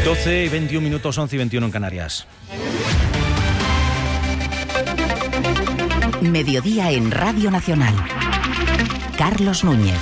12 y 21 minutos, 11 y 21 en Canarias. Mediodía en Radio Nacional. Carlos Núñez.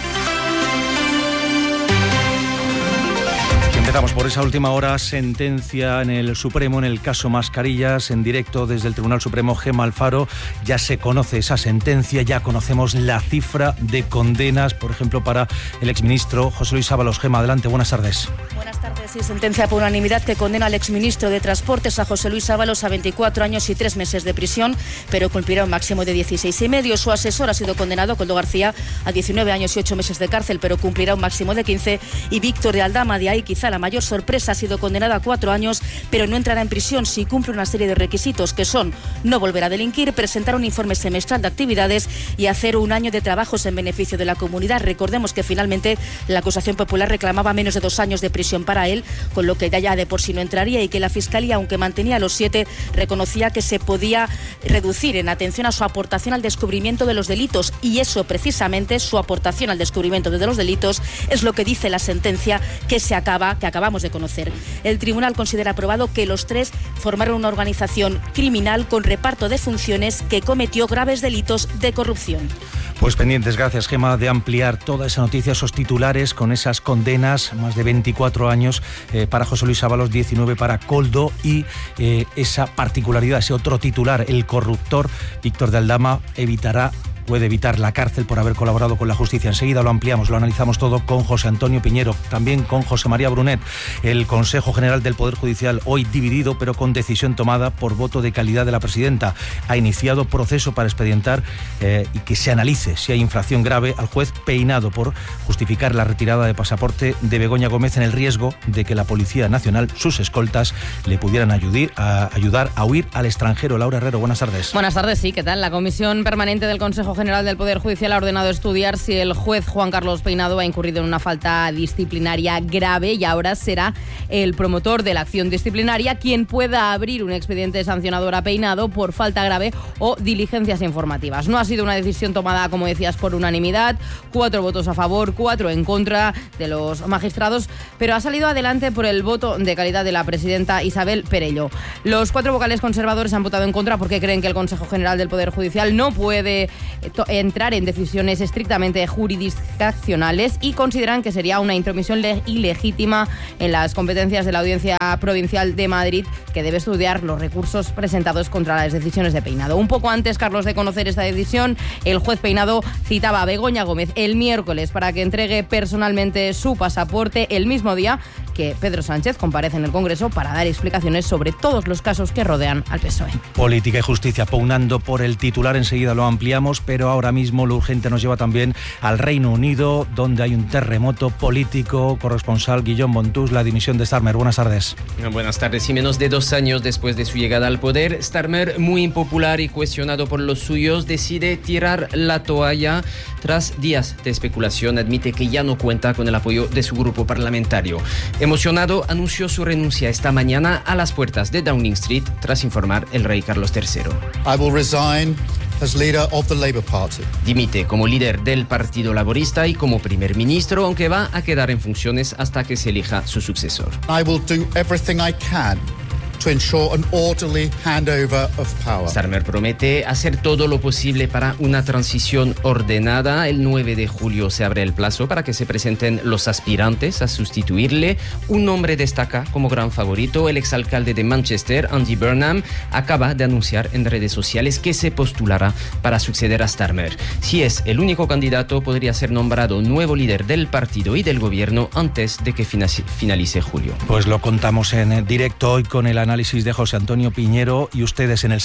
Empezamos por esa última hora. Sentencia en el Supremo en el caso Mascarillas. En directo desde el Tribunal Supremo, Gemma Alfaro. Ya se conoce esa sentencia, ya conocemos la cifra de condenas, por ejemplo, para el exministro José Luis Ábalos. Gemma, adelante, buenas tardes. Buenas tardes. Sí, sentencia por unanimidad que condena al exministro de Transportes, a José Luis Ábalos, a 24 años y 3 meses de prisión, pero cumplirá un máximo de 16 y medio. Su asesor ha sido condenado, Koldo García, a 19 años y 8 meses de cárcel, pero cumplirá un máximo de 15. Y Víctor de Aldama, de ahí quizá la mayor sorpresa, ha sido condenado a 4 años, pero no entrará en prisión si cumple una serie de requisitos, que son no volver a delinquir, presentar un informe semestral de actividades y hacer un año de trabajos en beneficio de la comunidad. Recordemos que finalmente la acusación popular reclamaba menos de 2 años de prisión para él, con lo que ya de por sí no entraría, y que la Fiscalía, aunque mantenía los 7, reconocía que se podía reducir en atención a su aportación al descubrimiento de los delitos, y eso precisamente, su aportación al descubrimiento de los delitos, es lo que dice la sentencia que acabamos de conocer. El tribunal considera aprobado que los 3 formaron una organización criminal con reparto de funciones que cometió graves delitos de corrupción. Pues pendientes, gracias Gemma, de ampliar toda esa noticia, esos titulares con esas condenas, más de 24 años para José Luis Ábalos, 19 para Koldo, y esa particularidad, ese otro titular, el corruptor Víctor de Aldama puede evitar la cárcel por haber colaborado con la justicia. Enseguida lo ampliamos, lo analizamos todo con José Antonio Piñero, también con José María Brunet. El Consejo General del Poder Judicial, hoy dividido, pero con decisión tomada por voto de calidad de la presidenta. Ha iniciado proceso para expedientar y que se analice si hay infracción grave al juez Peinado por justificar la retirada de pasaporte de Begoña Gómez en el riesgo de que la Policía Nacional, sus escoltas, le pudieran ayudar a huir al extranjero. Laura Herrero, buenas tardes. Buenas tardes, sí, ¿qué tal? La Comisión Permanente del Consejo General del Poder Judicial ha ordenado estudiar si el juez Juan Carlos Peinado ha incurrido en una falta disciplinaria grave, y ahora será el promotor de la acción disciplinaria quien pueda abrir un expediente sancionador a Peinado por falta grave o diligencias informativas. No ha sido una decisión tomada, como decías, por unanimidad, 4 votos a favor, 4 en contra de los magistrados, pero ha salido adelante por el voto de calidad de la presidenta Isabel Perello. Los 4 vocales conservadores han votado en contra porque creen que el Consejo General del Poder Judicial no puede entrar en decisiones estrictamente jurisdiccionales, y consideran que sería una intromisión ilegítima en las competencias de la Audiencia Provincial de Madrid, que debe estudiar los recursos presentados contra las decisiones de Peinado. Un poco antes, Carlos, de conocer esta decisión, el juez Peinado citaba a Begoña Gómez el miércoles para que entregue personalmente su pasaporte, el mismo día que Pedro Sánchez comparece en el Congreso para dar explicaciones sobre todos los casos que rodean al PSOE. Política y justicia, pugnando por el titular, enseguida lo ampliamos, pero ahora mismo lo urgente nos lleva también al Reino Unido, donde hay un terremoto político. Corresponsal Guillaume Montús, la dimisión de Starmer. Buenas tardes. Buenas tardes. Y menos de 2 años después de su llegada al poder, Starmer, muy impopular y cuestionado por los suyos, decide tirar la toalla. Tras días de especulación, admite que ya no cuenta con el apoyo de su grupo parlamentario. Emocionado, anunció su renuncia esta mañana a las puertas de Downing Street, tras informar el rey Carlos III. I will resign as leader of the Labour Party. Dimite como líder del Partido Laborista y como primer ministro, aunque va a quedar en funciones hasta que se elija su sucesor. I will do everything I can to ensure an orderly handover of power. Starmer promete hacer todo lo posible para una transición ordenada. El 9 de julio se abre el plazo para que se presenten los aspirantes a sustituirle. Un nombre destaca como gran favorito. El exalcalde de Manchester, Andy Burnham, acaba de anunciar en redes sociales que se postulará para suceder a Starmer. Si es el único candidato, podría ser nombrado nuevo líder del partido y del gobierno antes de que finalice julio. Pues lo contamos en directo hoy con el análisis de José Antonio Piñero, y ustedes en el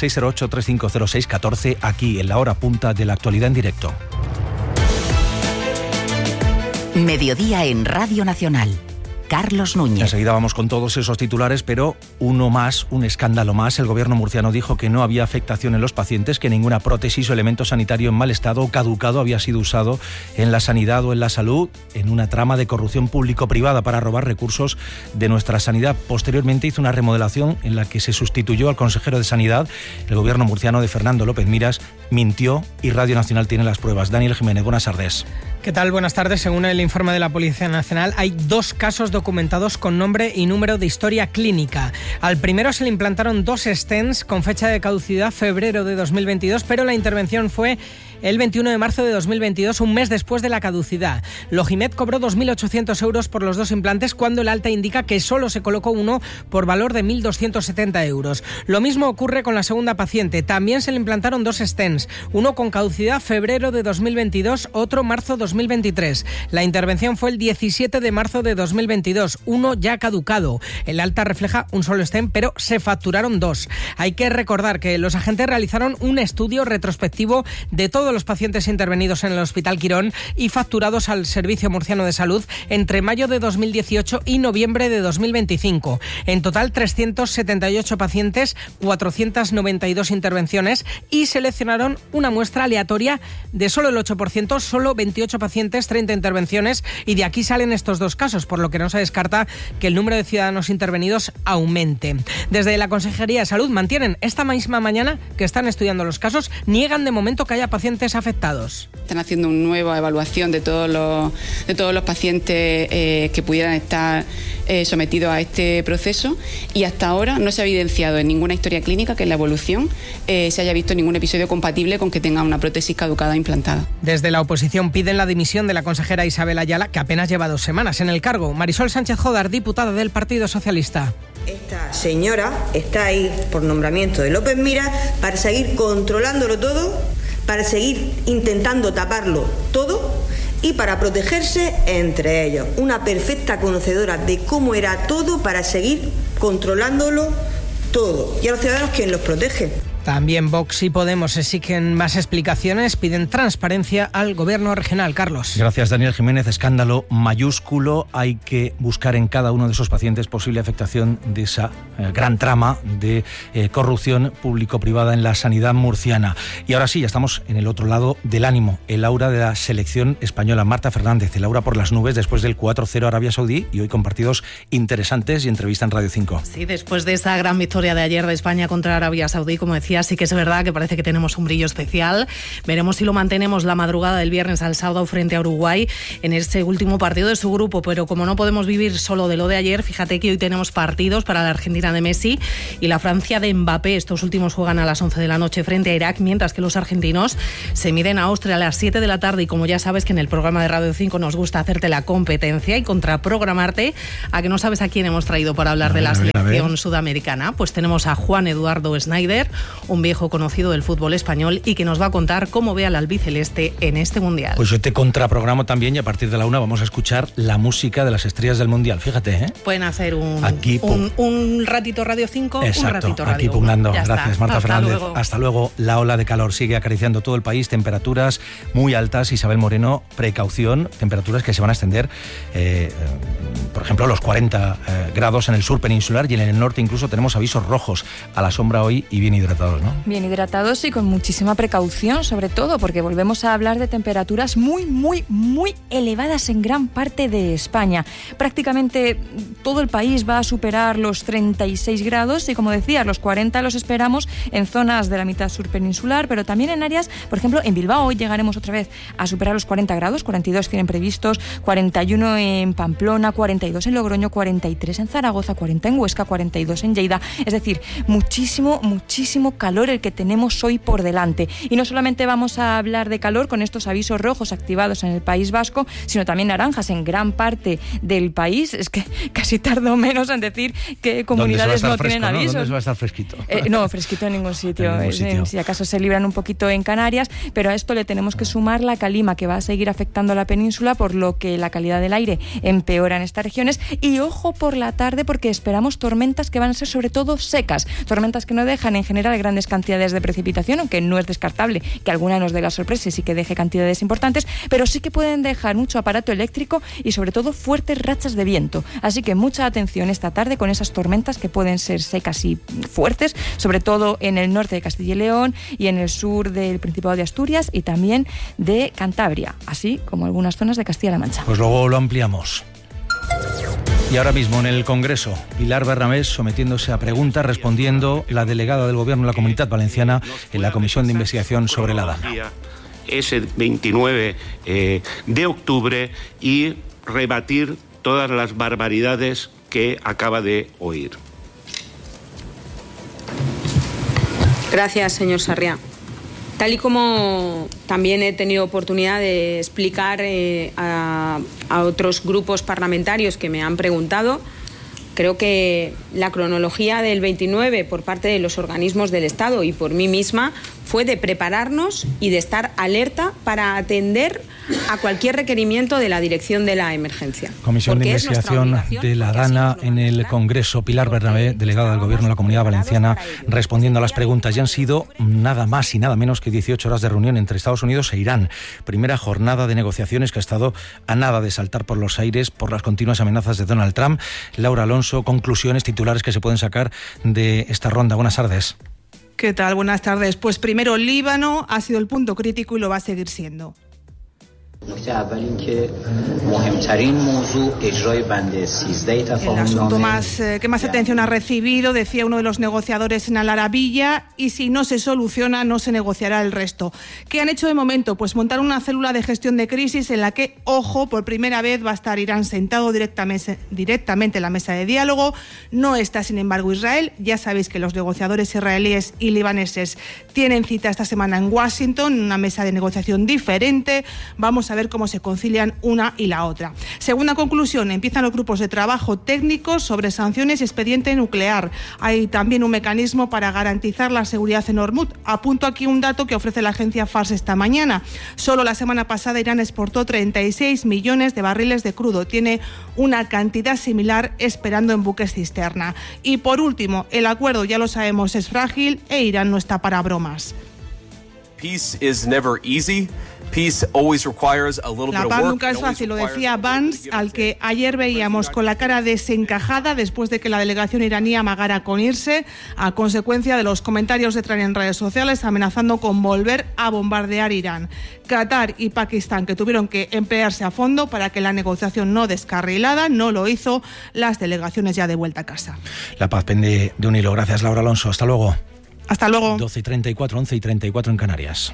608-3506-14, aquí en la hora punta de la actualidad en directo. Mediodía en Radio Nacional. Carlos Núñez. Enseguida vamos con todos esos titulares, pero uno más, un escándalo más. El gobierno murciano dijo que no había afectación en los pacientes, que ninguna prótesis o elemento sanitario en mal estado o caducado había sido usado en la sanidad o en la salud en una trama de corrupción público-privada para robar recursos de nuestra sanidad. Posteriormente hizo una remodelación en la que se sustituyó al consejero de Sanidad. El gobierno murciano de Fernando López Miras mintió y Radio Nacional tiene las pruebas. Daniel Jiménez, buenas tardes. ¿Qué tal? Buenas tardes. Según el informe de la Policía Nacional, hay 2 casos documentados con nombre y número de historia clínica. Al primero se le implantaron 2 stents con fecha de caducidad febrero de 2022, pero la intervención fue el 21 de marzo de 2022, un mes después de la caducidad. Logimed cobró 2.800 euros por los 2 implantes cuando el alta indica que solo se colocó uno por valor de 1.270 euros. Lo mismo ocurre con la segunda paciente. También se le implantaron 2 stents, uno con caducidad febrero de 2022, otro marzo 2023. La intervención fue el 17 de marzo de 2022, uno ya caducado. El alta refleja un solo stent, pero se facturaron 2. Hay que recordar que los agentes realizaron un estudio retrospectivo de todos los pacientes intervenidos en el Hospital Quirón y facturados al Servicio Murciano de Salud entre mayo de 2018 y noviembre de 2025. En total, 378 pacientes, 492 intervenciones y seleccionaron una muestra aleatoria de solo el 8%, solo 28 pacientes, 30 intervenciones, y de aquí salen estos 2 casos, por lo que no se descarta que el número de ciudadanos intervenidos aumente. Desde la Consejería de Salud mantienen esta misma mañana que están estudiando los casos, niegan de momento que haya pacientes afectados. Están haciendo una nueva evaluación de todos los pacientes que pudieran estar sometidos a este proceso, y hasta ahora no se ha evidenciado en ninguna historia clínica que en la evolución se haya visto ningún episodio compatible con que tenga una prótesis caducada implantada. Desde la oposición piden la dimisión de la consejera Isabel Ayala, que apenas lleva 2 semanas en el cargo. Marisol Sánchez Jodar, diputada del Partido Socialista. Esta señora está ahí por nombramiento de López Miras para seguir controlándolo todo, para seguir intentando taparlo todo y para protegerse entre ellos. Una perfecta conocedora de cómo era todo para seguir controlándolo todo. ¿Y a los ciudadanos quién los protege? También Vox y Podemos exigen más explicaciones, piden transparencia al gobierno regional. Carlos. Gracias, Daniel Jiménez. Escándalo mayúsculo. Hay que buscar en cada uno de esos pacientes posible afectación de esa gran trama de corrupción público-privada en la sanidad murciana. Y ahora sí, ya estamos en el otro lado del ánimo. El aura de la selección española. Marta Fernández, el aura por las nubes después del 4-0 Arabia Saudí, y hoy con partidos interesantes y entrevista en Radio 5. Sí, después de esa gran victoria de ayer de España contra Arabia Saudí, como decía, sí que es verdad que parece que tenemos un brillo especial. Veremos si lo mantenemos la madrugada del viernes al sábado frente a Uruguay en ese último partido de su grupo, pero como no podemos vivir solo de lo de ayer, fíjate que hoy tenemos partidos para la Argentina de Messi y la Francia de Mbappé. Estos últimos juegan a las 11 de la noche frente a Irak, mientras que los argentinos se miden a Austria a las 7 de la tarde, y como ya sabes que en el programa de Radio 5 nos gusta hacerte la competencia y contraprogramarte, ¿a que no sabes a quién hemos traído para hablar de la selección sudamericana? Pues tenemos a Juan Eduardo Schneider, un viejo conocido del fútbol español, y que nos va a contar cómo ve al albiceleste en este Mundial. Pues yo te contraprogramo también, y a partir de la 1 vamos a escuchar la música de las estrellas del Mundial. Fíjate, ¿eh? Pueden hacer un ratito Radio 5, exacto, un ratito Radio aquí pugnando. Gracias, está. Marta Fernández. Luego. Hasta luego. La ola de calor sigue acariciando todo el país, temperaturas muy altas. Isabel Moreno, precaución, temperaturas que se van a extender, por ejemplo, los 40 grados en el sur peninsular, y en el norte incluso tenemos avisos rojos a la sombra hoy, y bien hidratados, ¿no? Bien hidratados y con muchísima precaución, sobre todo porque volvemos a hablar de temperaturas muy, muy, muy elevadas en gran parte de España. Prácticamente todo el país va a superar los 36 grados y, como decías, los 40 los esperamos en zonas de la mitad sur peninsular, pero también en áreas, por ejemplo, en Bilbao hoy llegaremos otra vez a superar los 40 grados, 42 tienen previstos, 41 en Pamplona, 42 en Logroño, 43 en Zaragoza, 40 en Huesca, 42 en Lleida. Es decir, muchísimo, muchísimo calor el que tenemos hoy por delante. Y no solamente vamos a hablar de calor con estos avisos rojos activados en el País Vasco, sino también naranjas en gran parte del país. Es que casi tardo menos en decir que comunidades no tienen avisos. ¿Dónde se va a estar fresquito? No, fresquito en ningún sitio. Si acaso se libran un poquito en Canarias, pero a esto le tenemos que sumar la calima, que va a seguir afectando a la península, por lo que la calidad del aire empeora en estas regiones. Y ojo por la tarde, porque esperamos tormentas que van a ser sobre todo secas, tormentas que no dejan en general grandes cantidades de precipitación, aunque no es descartable que alguna nos dé la sorpresa y sí que deje cantidades importantes, pero sí que pueden dejar mucho aparato eléctrico y sobre todo fuertes rachas de viento. Así que mucha atención esta tarde con esas tormentas que pueden ser secas y fuertes, sobre todo en el norte de Castilla y León y en el sur del Principado de Asturias y también de Cantabria, así como algunas zonas de Castilla-La Mancha. Pues luego lo ampliamos. Y ahora mismo en el Congreso, Pilar Barramés sometiéndose a preguntas, respondiendo la delegada del Gobierno de la Comunitat Valenciana en la Comisión de Investigación sobre la Dana. ese 29 de octubre y rebatir todas las barbaridades que acaba de oír. Gracias, señor Sarriá. Tal y como también he tenido oportunidad de explicar a otros grupos parlamentarios que me han preguntado, creo que la cronología del 29 por parte de los organismos del Estado y por mí misma fue de prepararnos y de estar alerta para atender a cualquier requerimiento de la dirección de la emergencia. Comisión de Investigación de la DANA en el Congreso. Pilar Bernabé, delegada del Gobierno de la Comunidad Valenciana, respondiendo a las preguntas. Ya han sido nada más y nada menos que 18 horas de reunión entre Estados Unidos e Irán. Primera jornada de negociaciones que ha estado a nada de saltar por los aires por las continuas amenazas de Donald Trump. Laura Alonso, conclusiones, titulares que se pueden sacar de esta ronda. Buenas tardes. ¿Qué tal? Buenas tardes. Pues primero, Líbano ha sido el punto crítico y lo va a seguir siendo. El asunto que más atención ha recibido, decía uno de los negociadores en Al Arabiyya, y si no se soluciona, no se negociará el resto. ¿Qué han hecho de momento? Pues montar una célula de gestión de crisis en la que, ojo, por primera vez va a estar Irán sentado directamente en la mesa de diálogo. No está, sin embargo, Israel. Ya sabéis que los negociadores israelíes y libaneses tienen cita esta semana en Washington, en una mesa de negociación diferente. Vamos a ver cómo se concilian una y la otra. Segunda conclusión, empiezan los grupos de trabajo técnicos sobre sanciones y expediente nuclear. Hay también un mecanismo para garantizar la seguridad en Hormuz. Apunto aquí un dato que ofrece la agencia Fars esta mañana. Solo la semana pasada Irán exportó 36 millones de barriles de crudo. Tiene una cantidad similar esperando en buques cisterna. Y por último, el acuerdo, ya lo sabemos, es frágil e Irán no está para bromas. Peace is never easy. La paz nunca es fácil, lo decía Vance, al que ayer veíamos con la cara desencajada después de que la delegación iraní amagara con irse a consecuencia de los comentarios de Trump en redes sociales amenazando con volver a bombardear Irán. Qatar y Pakistán, que tuvieron que emplearse a fondo para que la negociación no descarrilada, no lo hizo, las delegaciones ya de vuelta a casa. La paz pende de un hilo. Gracias, Laura Alonso. Hasta luego. Hasta luego. 12:34, 11:34 en Canarias.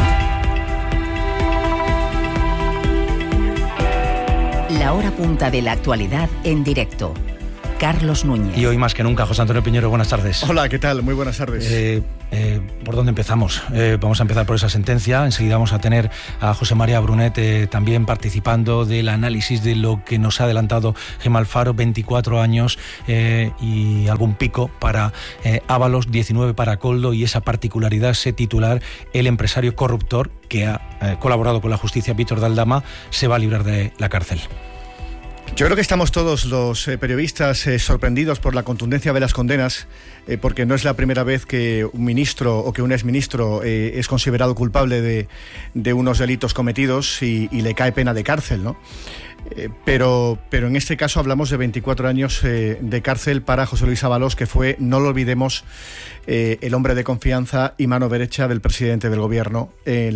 La hora punta de la actualidad en directo. Carlos Núñez. Y hoy más que nunca, José Antonio Piñero, buenas tardes. Hola, ¿qué tal? Muy buenas tardes. ¿Por dónde empezamos? Vamos a empezar por esa sentencia. Enseguida vamos a tener a José María Brunet también participando del análisis de lo que nos ha adelantado Gemma Alfaro, 24 años y algún pico para Ábalos, 19 para Koldo, y esa particularidad, ese titular, el empresario corruptor que ha colaborado con la justicia, Víctor de Aldama, se va a librar de la cárcel. Yo creo que estamos todos los periodistas sorprendidos por la contundencia de las condenas, porque no es la primera vez que un ministro o que un exministro es considerado culpable de unos delitos cometidos y le cae pena de cárcel, ¿no? Pero en este caso hablamos de 24 años de cárcel para José Luis Ábalos, que fue, no lo olvidemos, el hombre de confianza y mano derecha del presidente del gobierno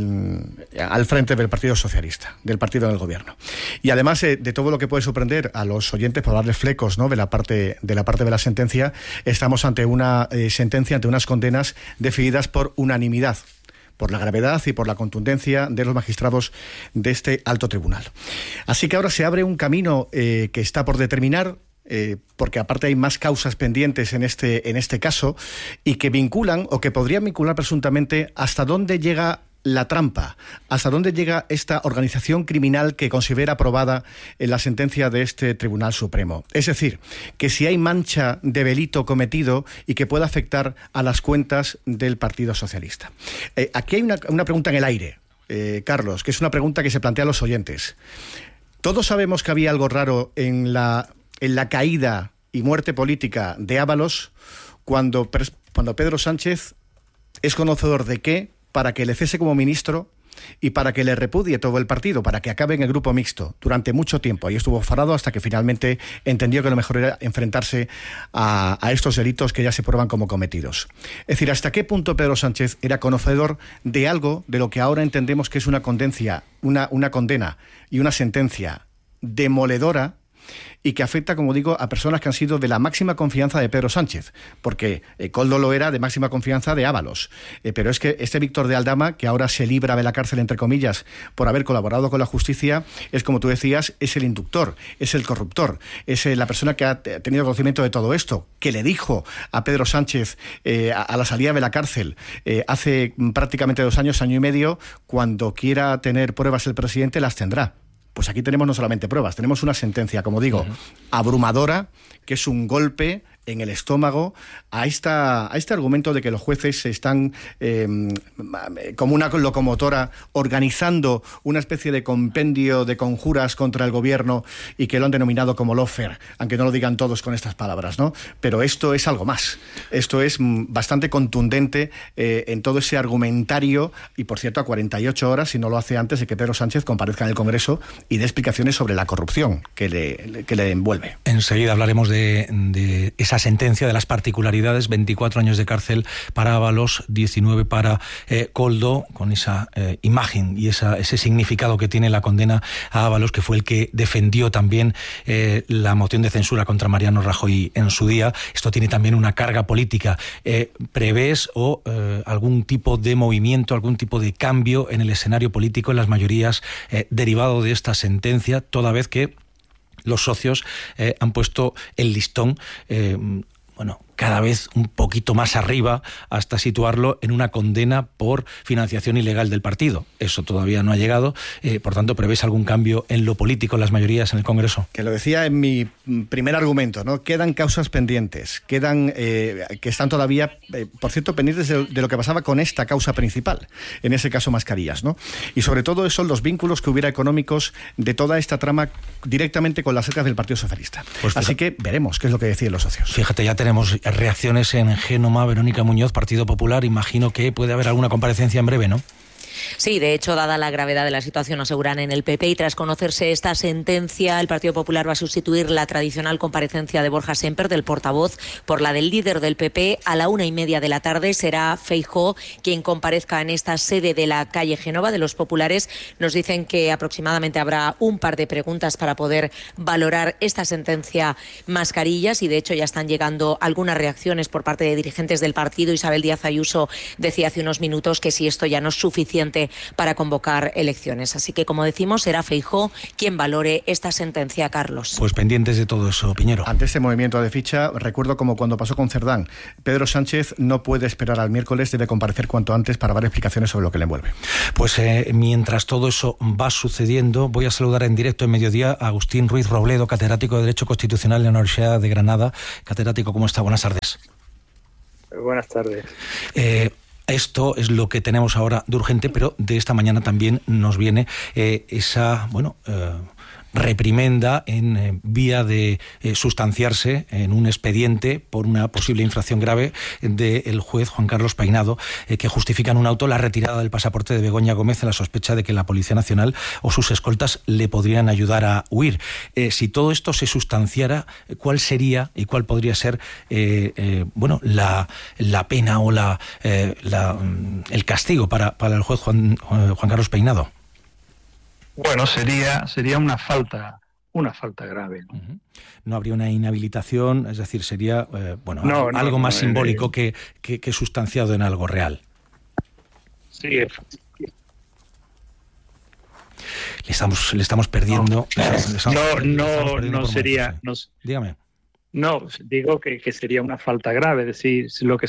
al frente del Partido Socialista, del partido del gobierno. Y además de todo lo que puede sorprender a los oyentes por darles flecos, ¿no?, de la parte de la sentencia, estamos ante una sentencia, ante unas condenas decididas por unanimidad, por la gravedad y por la contundencia de los magistrados de este alto tribunal. Así que ahora se abre un camino que está por determinar, porque aparte hay más causas pendientes en este caso, y que vinculan, o que podrían vincular presuntamente, hasta dónde llega la trampa, hasta dónde llega esta organización criminal que considera aprobada en la sentencia de este Tribunal Supremo. Es decir, que si hay mancha de delito cometido y que pueda afectar a las cuentas del Partido Socialista. Aquí hay una pregunta en el aire, Carlos, que es una pregunta que se plantea a los oyentes. Todos sabemos que había algo raro en la caída y muerte política de Ábalos cuando Pedro Sánchez es conocedor de que, para que le cese como ministro y para que le repudie todo el partido, para que acabe en el grupo mixto durante mucho tiempo. Ahí estuvo farado hasta que finalmente entendió que lo mejor era enfrentarse a estos delitos que ya se prueban como cometidos. Es decir, ¿hasta qué punto Pedro Sánchez era conocedor de algo de lo que ahora entendemos que es una condena y una sentencia demoledora, y que afecta, como digo, a personas que han sido de la máxima confianza de Pedro Sánchez, porque Koldo lo era de máxima confianza de Ábalos. Pero es que este Víctor de Aldama, que ahora se libra de la cárcel, entre comillas, por haber colaborado con la justicia, es, como tú decías, es el inductor, es el corruptor, es la persona que ha tenido conocimiento de todo esto, que le dijo a Pedro Sánchez a la salida de la cárcel hace prácticamente 2 años, año y medio: cuando quiera tener pruebas el presidente, las tendrá. Pues aquí tenemos no solamente pruebas, tenemos una sentencia, como digo, abrumadora, que es un golpe en el estómago a este argumento de que los jueces están como una locomotora organizando una especie de compendio de conjuras contra el gobierno, y que lo han denominado como lawfare, aunque no lo digan todos con estas palabras, ¿no? Pero esto es algo más. Esto es bastante contundente en todo ese argumentario, y por cierto, a 48 horas, si no lo hace antes de que Pedro Sánchez comparezca en el Congreso y dé explicaciones sobre la corrupción que le envuelve. Enseguida hablaremos de esa sentencia, de las particularidades: 24 años de cárcel para Ábalos, 19 para Koldo, con esa imagen y ese significado que tiene la condena a Ábalos, que fue el que defendió también la moción de censura contra Mariano Rajoy en su día. Esto tiene también una carga política. ¿Prevés algún tipo de movimiento, algún tipo de cambio en el escenario político, en las mayorías, derivado de esta sentencia, toda vez que los socios han puesto el listón cada vez un poquito más arriba, hasta situarlo en una condena por financiación ilegal del partido? Eso todavía no ha llegado. Por tanto, ¿prevés algún cambio en lo político, en las mayorías en el Congreso? Que lo decía en mi primer argumento, ¿no? Quedan causas pendientes, que están todavía, por cierto, pendientes de lo que pasaba con esta causa principal, en ese caso Mascarillas, ¿no? Y sobre todo son los vínculos que hubiera económicos de toda esta trama directamente con las arcas del Partido Socialista. Pues así que veremos qué es lo que deciden los socios. Fíjate, ya tenemos reacciones en Génova. Verónica Muñoz, Partido Popular. Imagino que puede haber alguna comparecencia en breve, ¿no? Sí, de hecho, dada la gravedad de la situación, aseguran en el PP, y tras conocerse esta sentencia, el Partido Popular va a sustituir la tradicional comparecencia de Borja Sémper, del portavoz, por la del líder del PP. A la 1:30 de la tarde será Feijóo quien comparezca en esta sede de la calle Génova de los populares. Nos dicen que aproximadamente habrá un par de preguntas para poder valorar esta sentencia Mascarillas, y de hecho ya están llegando algunas reacciones por parte de dirigentes del partido. Isabel Díaz Ayuso decía hace unos minutos que si esto ya no es suficiente para convocar elecciones. Así que, como decimos, será Feijóo quien valore esta sentencia, Carlos. Pues pendientes de todo eso, Piñero. Ante este movimiento de ficha, recuerdo como cuando pasó con Cerdán, Pedro Sánchez no puede esperar al miércoles, debe comparecer cuanto antes para dar explicaciones sobre lo que le envuelve. Pues mientras todo eso va sucediendo, voy a saludar en directo en Mediodía a Agustín Ruiz Robledo, catedrático de Derecho Constitucional en la Universidad de Granada. Catedrático, ¿cómo está? Buenas tardes. Buenas tardes. Esto es lo que tenemos ahora de urgente, pero de esta mañana también nos viene esa reprimenda en vía de sustanciarse en un expediente por una posible infracción grave del juez Juan Carlos Peinado, que justifica en un auto la retirada del pasaporte de Begoña Gómez en la sospecha de que la Policía Nacional o sus escoltas le podrían ayudar a huir. Si todo esto se sustanciara, ¿cuál sería y cuál podría ser la pena o el castigo para el juez Juan Carlos Peinado? Bueno, sería una falta grave, ¿no? No habría una inhabilitación, es decir, sería algo más simbólico que sustanciado en algo real. Sí, le estamos perdiendo. No sería. Dígame. No, digo que sería una falta grave, es decir,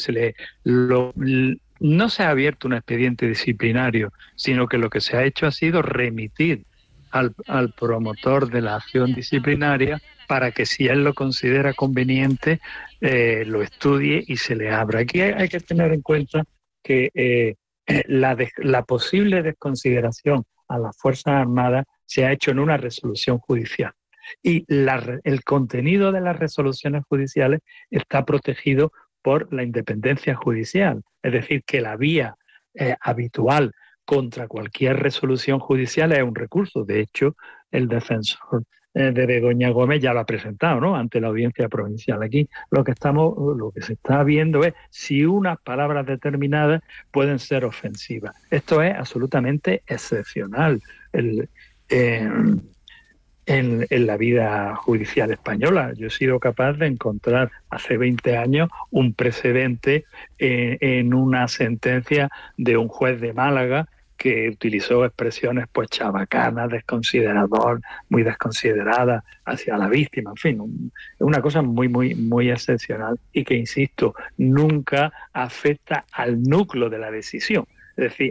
no se ha abierto un expediente disciplinario, sino que lo que se ha hecho ha sido remitir al promotor de la acción disciplinaria para que, si él lo considera conveniente, lo estudie y se le abra. Aquí hay que tener en cuenta que la posible desconsideración a las Fuerzas Armadas se ha hecho en una resolución judicial. Y el contenido de las resoluciones judiciales está protegido por la independencia judicial. Es decir, que la vía habitual contra cualquier resolución judicial es un recurso. De hecho, el defensor de Begoña Gómez ya lo ha presentado, ¿no?, ante la audiencia provincial. Aquí lo que se está viendo es si unas palabras determinadas pueden ser ofensivas. Esto es absolutamente excepcional. en la vida judicial española. Yo he sido capaz de encontrar hace 20 años un precedente en una sentencia de un juez de Málaga que utilizó expresiones pues chabacanas, muy desconsideradas hacia la víctima, en fin, es una cosa muy excepcional y que, insisto, nunca afecta al núcleo de la decisión. Es decir,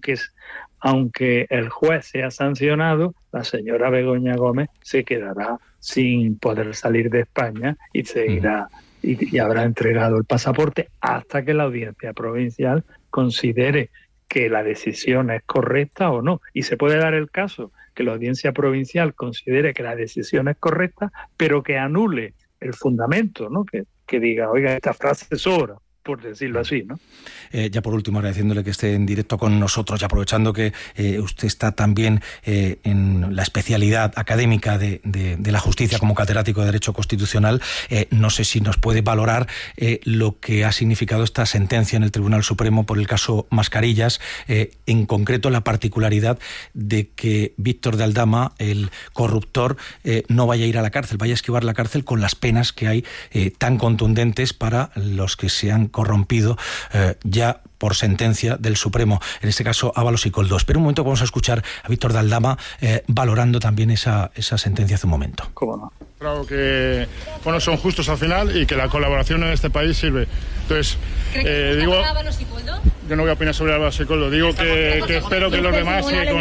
aunque el juez sea sancionado, la señora Begoña Gómez se quedará sin poder salir de España y seguirá y habrá entregado el pasaporte hasta que la audiencia provincial considere que la decisión es correcta o no. Y se puede dar el caso que la audiencia provincial considere que la decisión es correcta, pero que anule el fundamento, ¿no? Que diga, oiga, esta frase sobra, por decirlo así, ¿no? Ya por último, agradeciéndole que esté en directo con nosotros y aprovechando que usted está también en la especialidad académica de la justicia como catedrático de Derecho Constitucional, no sé si nos puede valorar lo que ha significado esta sentencia en el Tribunal Supremo por el caso Mascarillas, en concreto la particularidad de que Víctor de Aldama, el corruptor, no vaya a ir a la cárcel, vaya a esquivar la cárcel con las penas que hay tan contundentes para los que se han corrompido ya por sentencia del Supremo, en este caso Ábalos y Koldo. Espera un momento, vamos a escuchar a Víctor de Aldama valorando también esa sentencia hace un momento. ¿Cómo no? Claro que son justos al final y que la colaboración en este país sirve. Entonces, digo, Ábalos y Koldo? Yo no voy a opinar sobre Ábalos y Koldo. Digo que espero que los demás,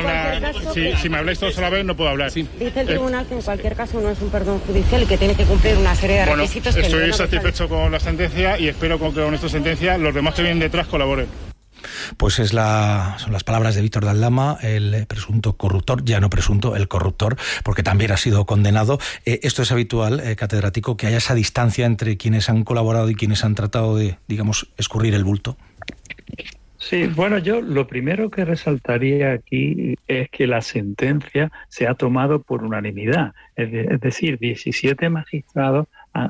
si me habláis todos a la vez, no puedo hablar. Dice el tribunal que en cualquier caso no es un perdón judicial y que tiene que cumplir una serie de requisitos. Estoy satisfecho con la sentencia y espero que con esta sentencia los demás que vienen detrás colaboren. Pues son las palabras de Víctor de Aldama, el presunto corruptor, ya no presunto, el corruptor, porque también ha sido condenado. Esto es habitual, catedrático, que haya esa distancia entre quienes han colaborado y quienes han tratado de, digamos, escurrir el bulto. Sí, bueno, yo lo primero que resaltaría aquí es que la sentencia se ha tomado por unanimidad, es decir, 17 magistrados,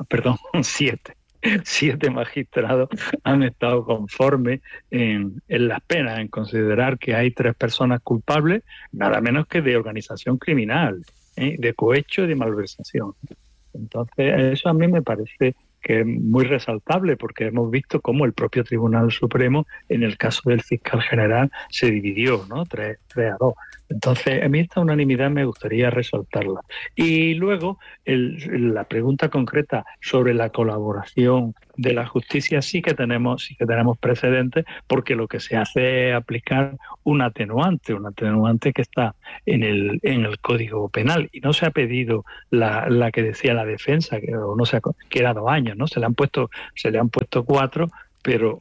siete magistrados han estado conformes en las penas, en considerar que hay 3 personas culpables, nada menos que de organización criminal, de cohecho y de malversación. Entonces, eso a mí me parece que es muy resaltable, porque hemos visto cómo el propio Tribunal Supremo, en el caso del fiscal general, se dividió, ¿no? 3-2. Entonces, a mí esta unanimidad me gustaría resaltarla. Y luego, la pregunta concreta sobre la colaboración de la justicia, sí que tenemos precedentes, porque lo que se hace es aplicar un atenuante que está en el Código Penal, y no se ha pedido la que decía la defensa, que era 2 años, ¿no? Se le han puesto 4, pero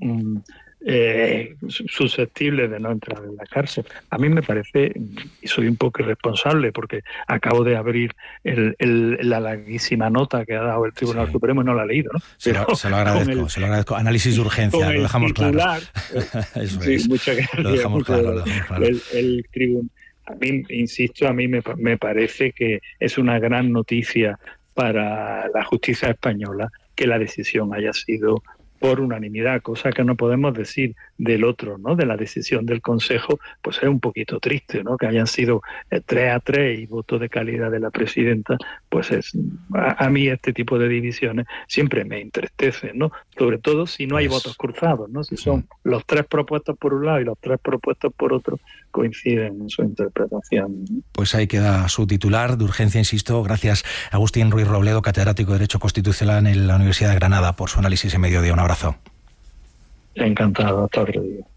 susceptible de no entrar en la cárcel. A mí me parece, y soy un poco irresponsable porque acabo de abrir la larguísima nota que ha dado el Tribunal Supremo y no la he leído, ¿no? Se lo agradezco. Análisis de urgencia, lo dejamos titular, claro. Eso sí, es. Muchas gracias. Lo dejamos claro. El tribunal, a mí, insisto, me parece que es una gran noticia para la justicia española que la decisión haya sido por unanimidad, cosa que no podemos decir del otro, ¿no? De la decisión del Consejo, pues es un poquito triste, ¿no? Que hayan sido 3-3 y voto de calidad de la presidenta, pues a mí este tipo de divisiones siempre me entristecen, ¿no? Sobre todo si no hay votos cruzados, ¿no? Si son los 3 propuestos por un lado y los 3 propuestos por otro, coinciden en su interpretación. Pues ahí queda su titular de urgencia, insisto. Gracias, Agustín Ruiz Robledo, catedrático de Derecho Constitucional en la Universidad de Granada, por su análisis en Mediodía. Un abrazo. Encantado, hasta otro día.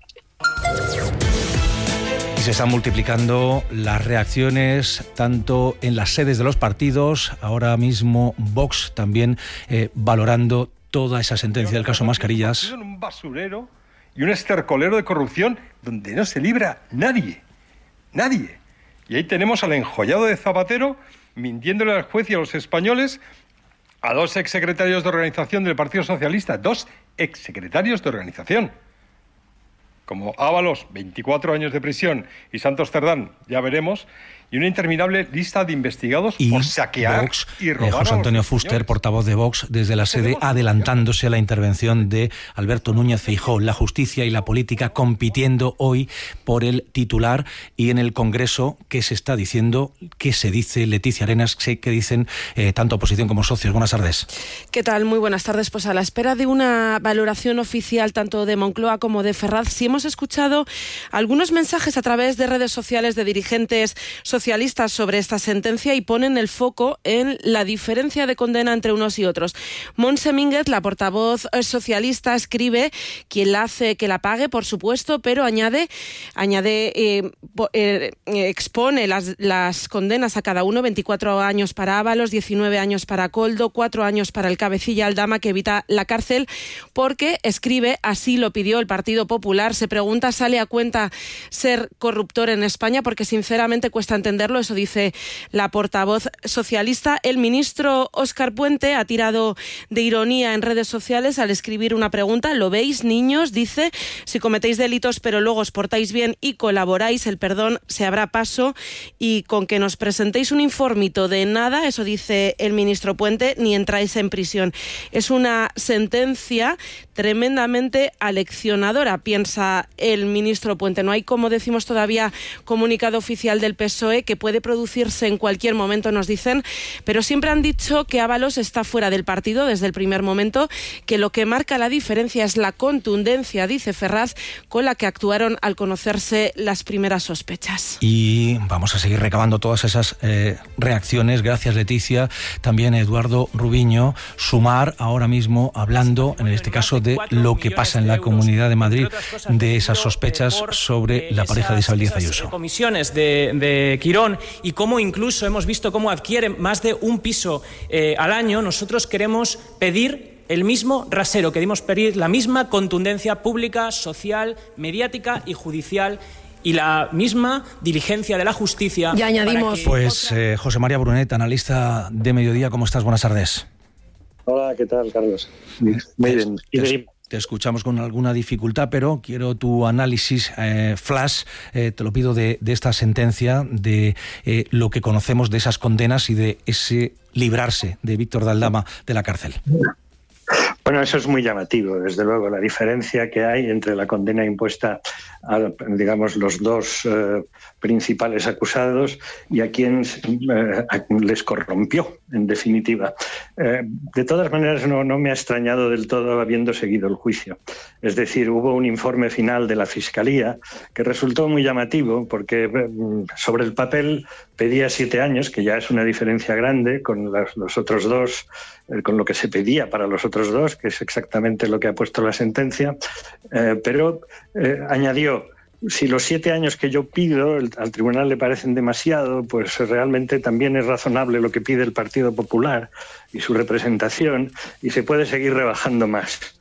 Y se están multiplicando las reacciones tanto en las sedes de los partidos, ahora mismo Vox también valorando toda esa sentencia del caso Mascarillas. Un basurero y un estercolero de corrupción donde no se libra nadie. Y ahí tenemos al enjollado de Zapatero mintiéndole al juez y a los españoles, a 2 exsecretarios de organización del Partido Socialista, 2 exsecretarios de organización. Como Ábalos, 24 años de prisión, y Santos Cerdán, ya veremos, y una interminable lista de investigados por saquear Vox, y robar. José Antonio Fuster, portavoz de Vox, desde la sede, adelantándose a la intervención de Alberto Núñez Feijóo. La justicia y la política compitiendo hoy por el titular, y en el Congreso, ¿qué se está diciendo? ¿Qué se dice? Leticia Arenas, ¿qué dicen tanto oposición como socios? Buenas tardes. ¿Qué tal? Muy buenas tardes. Pues a la espera de una valoración oficial tanto de Moncloa como de Ferraz, sí hemos escuchado algunos mensajes a través de redes sociales de dirigentes socialistas sobre esta sentencia y ponen el foco en la diferencia de condena entre unos y otros. Montse Mínguez, la portavoz socialista, escribe: quien la hace que la pague, por supuesto, pero expone las condenas a cada uno: 24 años para Ábalos, 19 años para Koldo, 4 años para el cabecilla Aldama, que evita la cárcel porque, escribe, así lo pidió el Partido Popular. Se pregunta, ¿sale a cuenta ser corruptor en España? Porque sinceramente cuesta entenderlo, eso dice la portavoz socialista. El ministro Óscar Puente ha tirado de ironía en redes sociales al escribir una pregunta: ¿lo veis, niños? Dice: si cometéis delitos pero luego os portáis bien y colaboráis, el perdón se abra paso, y con que nos presentéis un informito de nada, eso dice el ministro Puente, ni entráis en prisión. Es una sentencia tremendamente aleccionadora, piensa el ministro Puente. No hay, como decimos, todavía comunicado oficial del PSOE, que puede producirse en cualquier momento, nos dicen, pero siempre han dicho que Ábalos está fuera del partido desde el primer momento, que lo que marca la diferencia es la contundencia, dice Ferraz, con la que actuaron al conocerse las primeras sospechas. Y vamos a seguir recabando todas esas reacciones. Gracias, Leticia. También Eduardo Rubiño, Sumar, ahora mismo hablando, en este caso, de lo que pasa en la Comunidad de Madrid, de esas sospechas sobre la pareja de Isabel Díaz Ayuso. Comisiones de Quirón, y cómo incluso hemos visto cómo adquieren más de un piso al año. Nosotros queremos pedir el mismo rasero, queremos pedir la misma contundencia pública, social, mediática y judicial, y la misma diligencia de la justicia. Ya añadimos. Pues José María Brunet, analista de Mediodía, ¿cómo estás? Buenas tardes. Hola, ¿qué tal, Carlos? Muy bien. Te escuchamos con alguna dificultad, pero quiero tu análisis flash, te lo pido, de esta sentencia, de lo que conocemos de esas condenas y de ese librarse de Víctor de Aldama de la cárcel. Bueno, eso es muy llamativo, desde luego, la diferencia que hay entre la condena impuesta a, digamos, los dos principales acusados y a quien les corrompió, en definitiva. De todas maneras, no me ha extrañado del todo habiendo seguido el juicio. Es decir, hubo un informe final de la Fiscalía que resultó muy llamativo porque sobre el papel pedía 7 años, que ya es una diferencia grande con los otros dos, con lo que se pedía para los otros dos, que es exactamente lo que ha puesto la sentencia, pero añadió: si los 7 años que yo pido al tribunal le parecen demasiado, pues realmente también es razonable lo que pide el Partido Popular y su representación, y se puede seguir rebajando más.